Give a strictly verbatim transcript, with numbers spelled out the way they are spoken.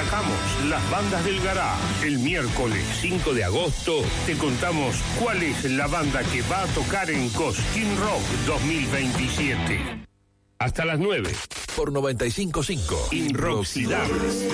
destacamos las bandas del garage. El miércoles cinco de agosto te contamos cuál es la banda que va a tocar en Cosquín Rock dos mil veintisiete. Hasta las nueve. Por noventa y cinco punto cinco. Inoxidable.